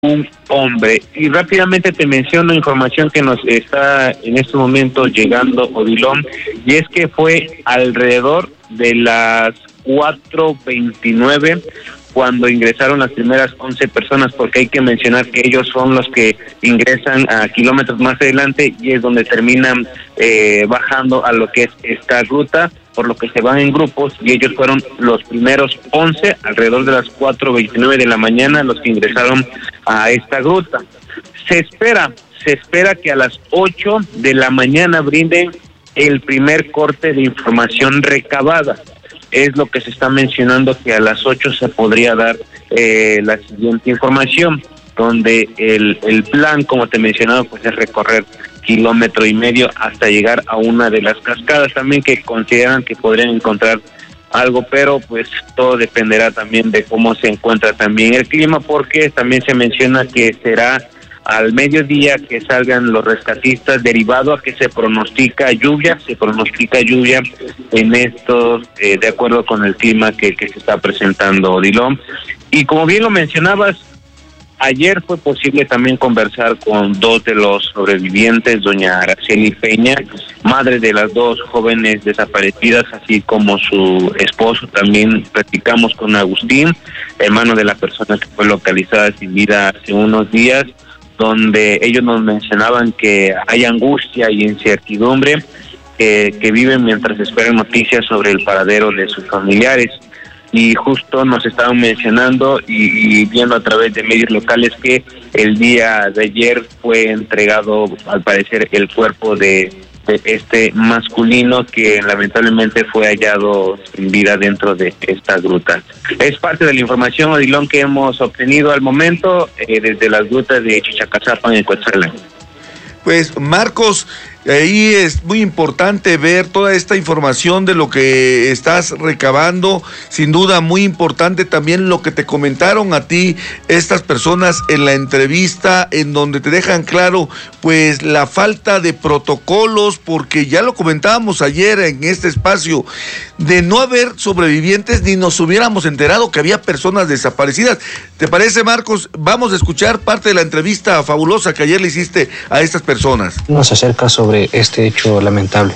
un hombre. Y rápidamente te menciono información que nos está en este momento llegando, Odilon, y es que fue alrededor de las 4:29 cuando ingresaron las primeras 11 personas, porque hay que mencionar que ellos son los que ingresan a kilómetros más adelante y es donde terminan bajando a lo que es esta ruta, por lo que se van en grupos, y ellos fueron los primeros 11, alrededor de las 4:29 de la mañana, los que ingresaron a esta ruta. Se espera que a las 8 de la mañana brinden el primer corte de información recabada. Es lo que se está mencionando, que a las 8 se podría dar la siguiente información, donde el plan, como te mencionaba, pues es recorrer 1,5 kilómetros hasta llegar a una de las cascadas también, que consideran que podrían encontrar algo, pero pues todo dependerá también de cómo se encuentra también el clima, porque también se menciona que será al mediodía que salgan los rescatistas, derivado a que se pronostica lluvia en estos, de acuerdo con el clima que se está presentando, Odilon. Y como bien lo mencionabas, ayer fue posible también conversar con dos de los sobrevivientes, doña Araceli Peña, madre de las dos jóvenes desaparecidas, así como su esposo. También platicamos con Agustín, hermano de la persona que fue localizada sin vida hace unos días, donde ellos nos mencionaban que hay angustia y incertidumbre que viven mientras esperan noticias sobre el paradero de sus familiares. Y justo nos estaban mencionando y viendo a través de medios locales que el día de ayer fue entregado, al parecer, el cuerpo de este masculino que lamentablemente fue hallado sin vida dentro de esta gruta. Es parte de la información, Odilon, que hemos obtenido al momento desde las grutas de Chichacazapan en Cuetzalan. Pues Marcos, ahí es muy importante ver toda esta información de lo que estás recabando. Sin duda muy importante también lo que te comentaron a ti estas personas en la entrevista, en donde te dejan claro pues la falta de protocolos, porque ya lo comentábamos ayer en este espacio, de no haber sobrevivientes ni nos hubiéramos enterado que había personas desaparecidas. ¿Te parece, Marcos? Vamos a escuchar parte de la entrevista fabulosa que ayer le hiciste a estas personas. Nos acerca sobre este hecho lamentable.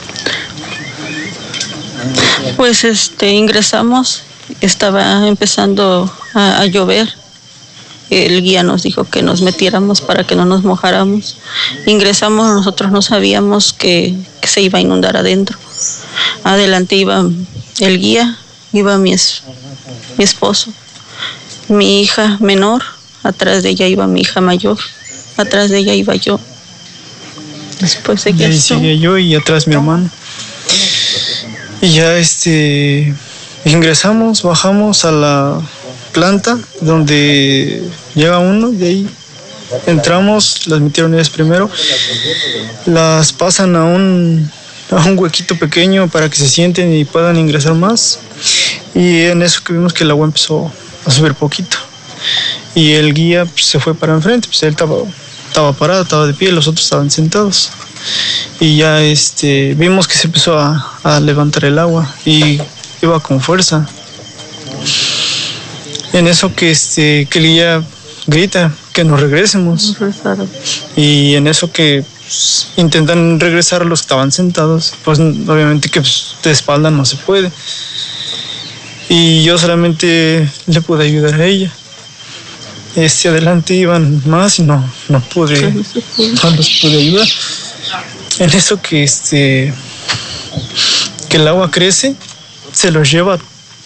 Pues ingresamos, estaba empezando a llover. El guía nos dijo que nos metiéramos para que no nos mojáramos. Ingresamos, nosotros no sabíamos que se iba a inundar adentro. Adelante iba el guía, iba mi esposo, mi hija menor, atrás de ella iba mi hija mayor, atrás de ella iba yo. Después seguía yo y atrás mi hermano. Y ya ingresamos, bajamos a la planta donde llega uno, y de ahí entramos, las metieron ellas primero, las pasan a un huequito pequeño para que se sienten y puedan ingresar más. Y en eso que vimos que el agua empezó a subir poquito. Y el guía pues, se fue para enfrente, pues él estaba parado, estaba de pie, los otros estaban sentados. Y ya vimos que se empezó a levantar el agua y iba con fuerza. En eso que el guía grita que nos regresemos. Y en eso que intentan regresar los que estaban sentados, pues obviamente que de espalda no se puede. Y yo solamente le pude ayudar a ella. Adelante iban más y no los pude ayudar. En eso que el agua crece, se los lleva.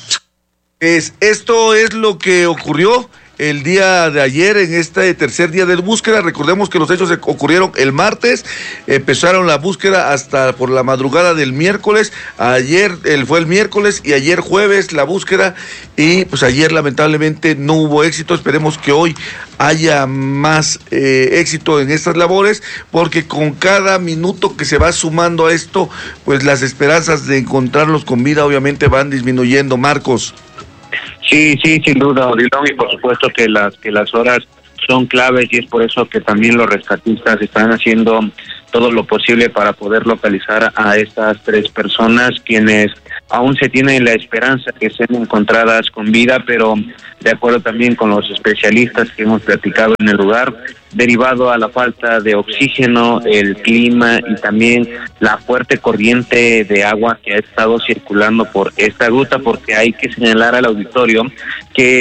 Esto es lo que ocurrió el día de ayer en este tercer día de búsqueda. Recordemos que los hechos ocurrieron el martes, empezaron la búsqueda hasta por la madrugada del miércoles. Ayer fue el miércoles y ayer jueves la búsqueda, y pues ayer lamentablemente no hubo éxito. Esperemos que hoy haya más éxito en estas labores, porque con cada minuto que se va sumando a esto, pues las esperanzas de encontrarlos con vida obviamente van disminuyendo, Marcos. Sí, sin duda, Odilon, y por supuesto que las horas son claves y es por eso que también los rescatistas están haciendo todo lo posible para poder localizar a estas 3 personas, quienes aún se tiene la esperanza que sean encontradas con vida, pero de acuerdo también con los especialistas que hemos platicado en el lugar, derivado a la falta de oxígeno, el clima y también la fuerte corriente de agua que ha estado circulando por esta ruta, porque hay que señalar al auditorio que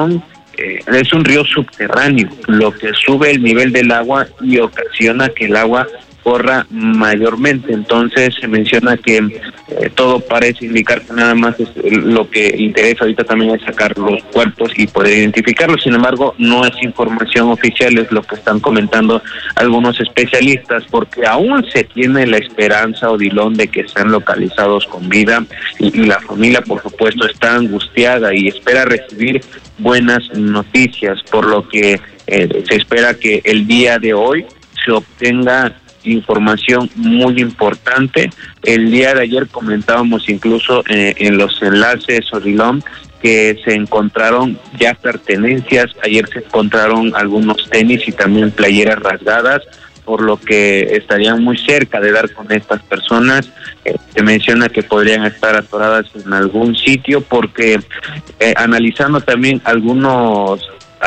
es un río subterráneo, lo que sube el nivel del agua y ocasiona que el agua corra mayormente. Entonces se menciona que todo parece indicar que nada más lo que interesa ahorita también es sacar los cuerpos y poder identificarlos. Sin embargo, no es información oficial, es lo que están comentando algunos especialistas, porque aún se tiene la esperanza, Odilon, de que sean localizados con vida y la familia, por supuesto, está angustiada y espera recibir buenas noticias, por lo que se espera que el día de hoy se obtenga información muy importante. El día de ayer comentábamos incluso en los enlaces, Odilon, que se encontraron ya pertenencias. Ayer se encontraron algunos tenis y también playeras rasgadas, por lo que estarían muy cerca de dar con estas personas. Se menciona que podrían estar atoradas en algún sitio, porque analizando también algunos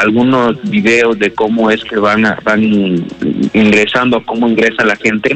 videos de cómo es que van ingresando, cómo ingresa la gente,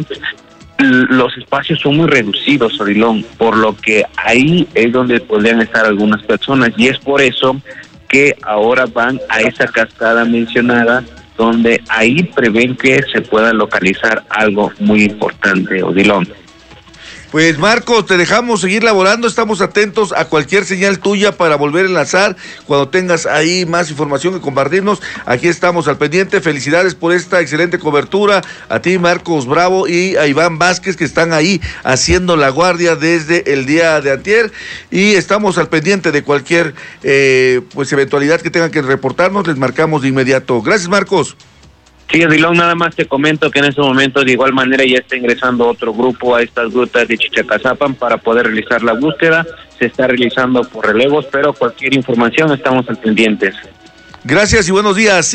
los espacios son muy reducidos, Odilon, por lo que ahí es donde podrían estar algunas personas, y es por eso que ahora van a esa cascada mencionada, donde ahí prevén que se pueda localizar algo muy importante, Odilon. Pues Marcos, te dejamos seguir laborando, estamos atentos a cualquier señal tuya para volver a enlazar cuando tengas ahí más información que compartirnos. Aquí estamos al pendiente. Felicidades por esta excelente cobertura a ti, Marcos Bravo, y a Iván Vázquez, que están ahí haciendo la guardia desde el día de antier, y estamos al pendiente de cualquier pues eventualidad que tengan que reportarnos, les marcamos de inmediato. Gracias, Marcos. Sí, Odilon, nada más te comento que en este momento de igual manera ya está ingresando otro grupo a estas grutas de Chichacazapan para poder realizar la búsqueda. Se está realizando por relevos, pero cualquier información estamos al pendientes. Gracias y buenos días.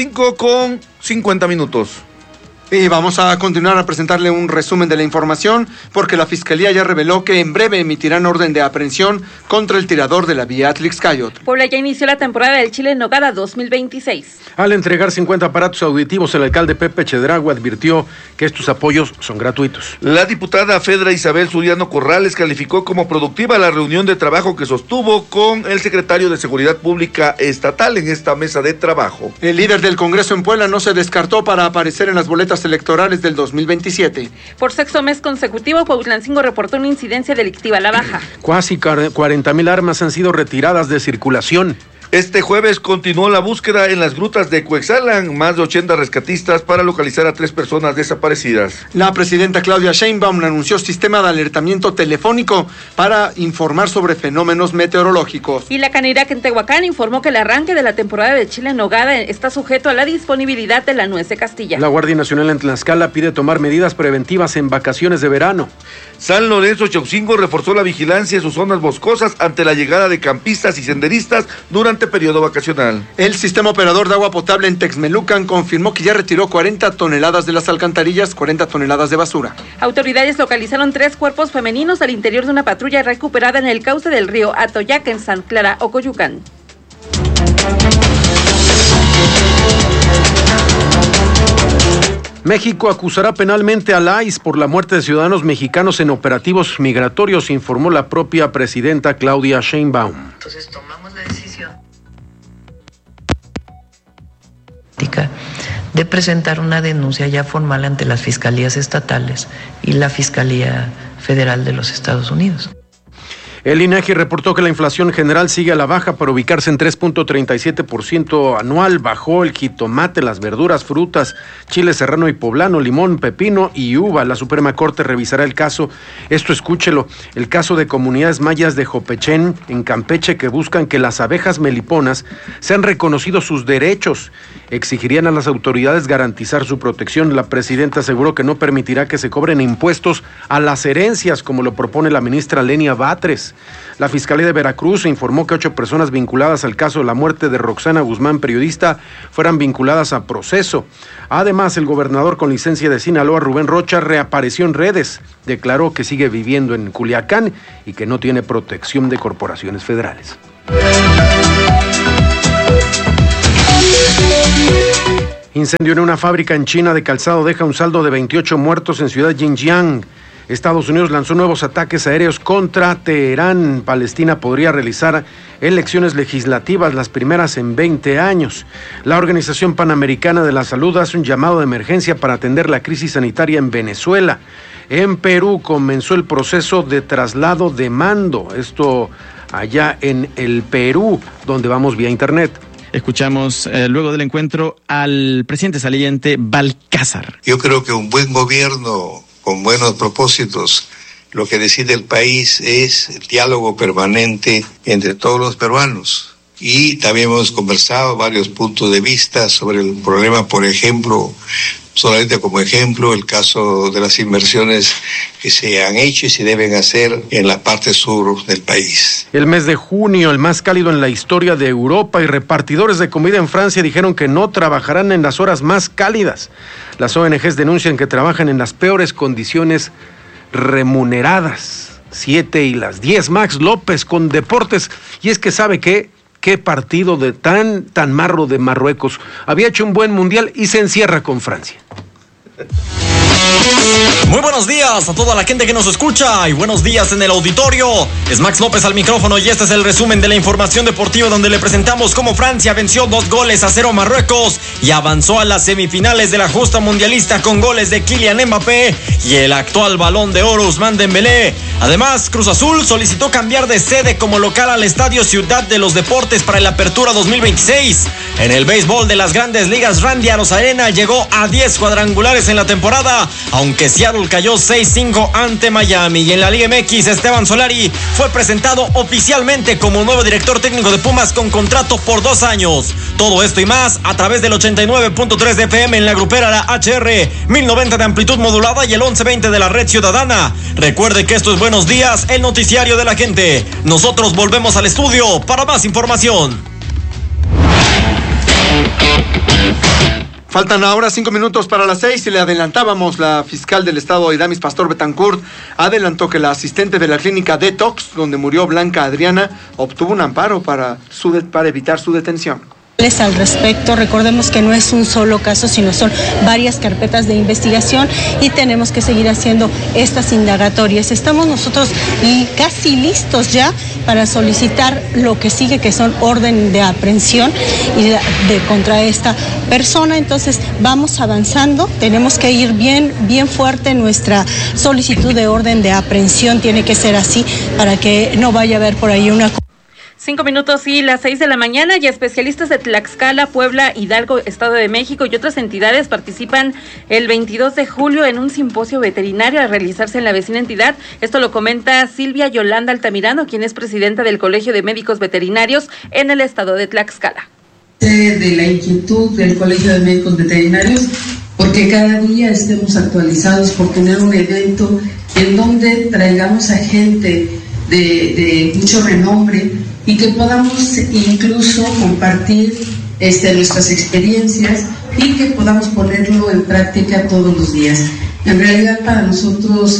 5:50. Y vamos a continuar a presentarle un resumen de la información, porque la Fiscalía ya reveló que en breve emitirán orden de aprehensión contra el tirador de la vía Atlixcáyotl. Puebla ya inició la temporada del chile en nogada 2026. Al entregar 50 aparatos auditivos, el alcalde Pepe Chedraui advirtió que estos apoyos son gratuitos. La diputada Fedra Isabel Suriano Corrales calificó como productiva la reunión de trabajo que sostuvo con el secretario de Seguridad Pública Estatal en esta mesa de trabajo. El líder del Congreso en Puebla no se descartó para aparecer en las boletas electorales del 2027. Por sexto mes consecutivo, Cuautlancingo reportó una incidencia delictiva a la baja. Casi 40,000 armas han sido retiradas de circulación. Este jueves continuó la búsqueda en las grutas de Cuexalan, más de 80 rescatistas para localizar a 3 personas desaparecidas. La presidenta Claudia Sheinbaum anunció sistema de alertamiento telefónico para informar sobre fenómenos meteorológicos. Y la Canirac en Tehuacán informó que el arranque de la temporada de chile en nogada está sujeto a la disponibilidad de la nuez de Castilla. La Guardia Nacional en Tlaxcala pide tomar medidas preventivas en vacaciones de verano. San Lorenzo Chaucingo reforzó la vigilancia en sus zonas boscosas ante la llegada de campistas y senderistas durante periodo vacacional. El sistema operador de agua potable en Texmelucan confirmó que ya retiró 40 toneladas de las alcantarillas, 40 toneladas de basura. Autoridades localizaron 3 cuerpos femeninos al interior de una patrulla recuperada en el cauce del río Atoyac en San Clara, Ocoyucan. México acusará penalmente a la ICE por la muerte de ciudadanos mexicanos en operativos migratorios, informó la propia presidenta Claudia Sheinbaum. Entonces tomamos la decisión de presentar una denuncia ya formal ante las fiscalías estatales y la Fiscalía Federal de los Estados Unidos. El INEGI reportó que la inflación general sigue a la baja para ubicarse en 3.37% anual. Bajó el jitomate, las verduras, frutas, chile serrano y poblano, limón, pepino y uva. La Suprema Corte revisará el caso, esto escúchelo, el caso de comunidades mayas de Jopechén, en Campeche, que buscan que las abejas meliponas sean reconocidos sus derechos. Exigirían a las autoridades garantizar su protección. La presidenta aseguró que no permitirá que se cobren impuestos a las herencias, como lo propone la ministra Lenia Batres. La Fiscalía de Veracruz informó que 8 personas vinculadas al caso de la muerte de Roxana Guzmán, periodista, fueran vinculadas a proceso. Además, el gobernador con licencia de Sinaloa, Rubén Rocha, reapareció en redes. Declaró que sigue viviendo en Culiacán y que no tiene protección de corporaciones federales. Incendio en una fábrica en China de calzado deja un saldo de 28 muertos en ciudad Xinjiang. Estados Unidos lanzó nuevos ataques aéreos contra Teherán. Palestina podría realizar elecciones legislativas, las primeras en 20 años. La Organización Panamericana de la Salud hace un llamado de emergencia para atender la crisis sanitaria en Venezuela. En Perú comenzó el proceso de traslado de mando. Esto allá en el Perú, donde vamos vía internet. Escuchamos luego del encuentro al presidente saliente Balcázar. Yo creo que un buen gobierno con buenos propósitos, lo que decide el país es el diálogo permanente entre todos los peruanos. Y también hemos conversado varios puntos de vista sobre el problema, por ejemplo, solamente como ejemplo, el caso de las inversiones que se han hecho y se deben hacer en la parte sur del país. El mes de junio, el más cálido en la historia de Europa, y repartidores de comida en Francia dijeron que no trabajarán en las horas más cálidas. Las ONGs denuncian que trabajan en las peores condiciones remuneradas. 7 y las 10, Max López con deportes. Y es que ¿sabe qué? Qué partido de tan marro de Marruecos. Había hecho un buen mundial y se encierra con Francia. Muy buenos días a toda la gente que nos escucha y buenos días en el auditorio. Es Max López al micrófono y este es el resumen de la información deportiva donde le presentamos cómo Francia venció 2-0 a Marruecos y avanzó a las semifinales de la justa mundialista con goles de Kylian Mbappé y el actual Balón de Oro Ousmane Dembélé. Además, Cruz Azul solicitó cambiar de sede como local al Estadio Ciudad de los Deportes para la Apertura 2026. En el béisbol de las Grandes Ligas, Randy Arozarena llegó a 10 cuadrangulares en la temporada, aunque Seattle cayó 6-5 ante Miami. Y en la Liga MX, Esteban Solari fue presentado oficialmente como nuevo director técnico de Pumas con contrato por 2 años. Todo esto y más a través del 89.3 de FM en la grupera la HR, 1090 de amplitud modulada y el 1120 de la red ciudadana. Recuerde que esto es Buenos Días, el noticiario de la gente. Nosotros volvemos al estudio para más información. Faltan ahora 5 minutos para las 6 y le adelantábamos. La fiscal del estado, Idamis Pastor Betancourt, adelantó que la asistente de la clínica Detox, donde murió Blanca Adriana, obtuvo un amparo para evitar su detención. Al respecto, recordemos que no es un solo caso, sino son varias carpetas de investigación y tenemos que seguir haciendo estas indagatorias. Estamos nosotros casi listos ya para solicitar lo que sigue, que son orden de aprehensión contra esta persona. Entonces vamos avanzando, tenemos que ir bien fuerte. Nuestra solicitud de orden de aprehensión tiene que ser así para que no vaya a haber por ahí una... 5 minutos y las 6 de la mañana y especialistas de Tlaxcala, Puebla, Hidalgo, Estado de México y otras entidades participan el 22 de julio en un simposio veterinario a realizarse en la vecina entidad. Esto lo comenta Silvia Yolanda Altamirano, quien es presidenta del Colegio de Médicos Veterinarios en el estado de Tlaxcala. De la inquietud del Colegio de Médicos Veterinarios, porque cada día estemos actualizados por tener un evento en donde traigamos a gente de mucho renombre y que podamos incluso compartir nuestras experiencias y que podamos ponerlo en práctica todos los días. En realidad para nosotros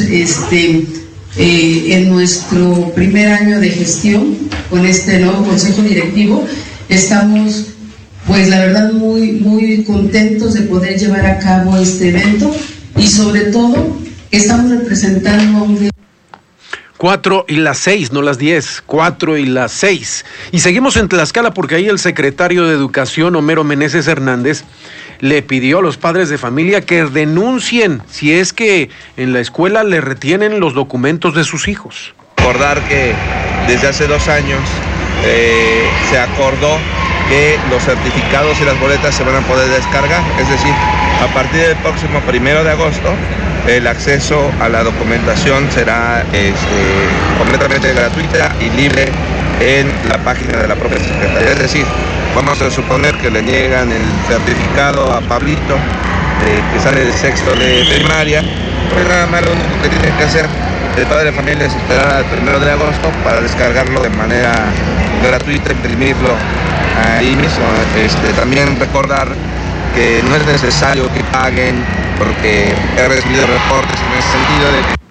en nuestro primer año de gestión con este nuevo consejo directivo estamos pues la verdad muy contentos de poder llevar a cabo este evento y sobre todo estamos representando a un 4 y las 6, no las 10, 4 y las 6. Y seguimos en Tlaxcala porque ahí el secretario de Educación, Homero Meneses Hernández, le pidió a los padres de familia que denuncien si es que en la escuela le retienen los documentos de sus hijos. Recordar que desde hace 2 años se acordó que los certificados y las boletas se van a poder descargar, es decir, a partir del próximo 1 de agosto, el acceso a la documentación será completamente gratuita y libre en la página de la propia Secretaría. Es decir, vamos a suponer que le niegan el certificado a Pablito, que sale del 6º de primaria, pues nada más lo único que tiene que hacer de todas las familias esperar al 1 de agosto para descargarlo de manera gratuita, imprimirlo ahí mismo. También recordar que no es necesario que paguen, porque he recibido reportes en ese sentido de que...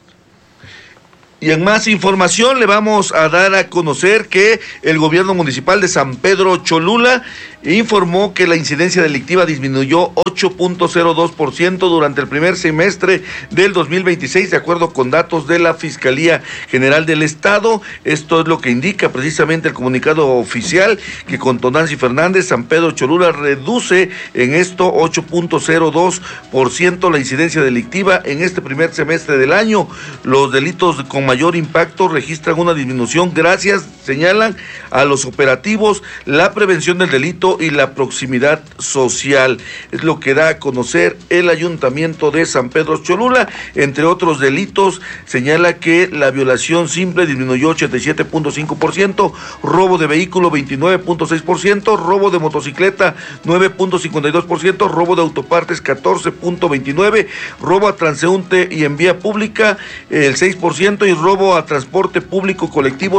Y en más información le vamos a dar a conocer que el gobierno municipal de San Pedro Cholula informó que la incidencia delictiva disminuyó 8.02% durante el primer semestre del 2026, de acuerdo con datos de la Fiscalía General del Estado. Esto es lo que indica precisamente el comunicado oficial, que con Tonancy Fernández, San Pedro Cholula reduce en esto 8.02% la incidencia delictiva en este primer semestre del año. Los delitos con mayor impacto registran una disminución gracias, señalan, a los operativos, la prevención del delito y la proximidad social. Es lo que da a conocer el Ayuntamiento de San Pedro Cholula. Entre otros delitos, señala que la violación simple disminuyó 87.5%, robo de vehículo 29.6%, robo de motocicleta 9.52%, robo de autopartes 14.29%, robo a transeúnte y en vía pública el 6% y robo a transporte público colectivo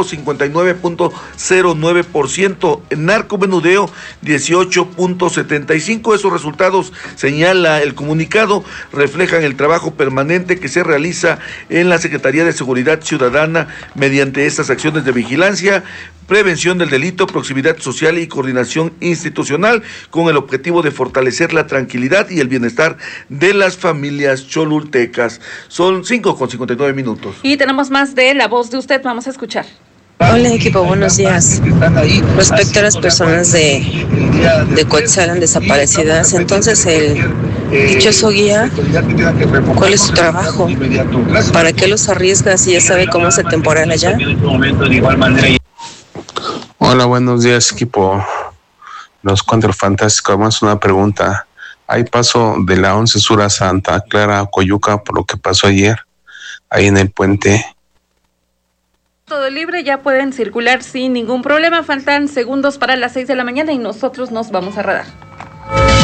59.09%, narcomenudeo 18.75%. Esos resultados, señala el comunicado, reflejan el trabajo permanente que se realiza en la Secretaría de Seguridad Ciudadana mediante estas acciones de vigilancia, prevención del delito, proximidad social y coordinación institucional, con el objetivo de fortalecer la tranquilidad y el bienestar de las familias cholultecas. Son 5:59. Y tenemos más de La Voz de Usted, vamos a escuchar. Hola equipo, buenos días. Respecto a las personas de Coetzalan desaparecidas, entonces el dichoso guía, ¿cuál es su trabajo? ¿Para qué los arriesga si ya sabe cómo es el temporal allá? Hola, buenos días equipo. Los Cuatro Fantásticos, más una pregunta. ¿Hay paso de la 11 Sur a Santa Clara a Coyuca por lo que pasó ayer ahí en el puente? Todo libre, ya pueden circular sin ningún problema. Faltan segundos para las 6 de la mañana y nosotros nos vamos a radar.